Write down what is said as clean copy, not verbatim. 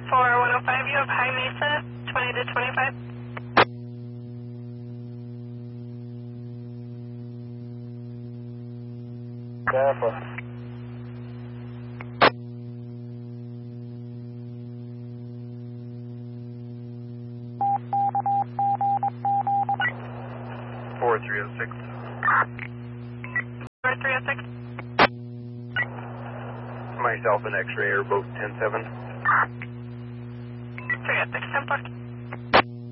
For 105, you have High Mesa, 20 to 25. Careful. Four 306. 4306. Myself and X-ray are both 10-7. 306, 10 4.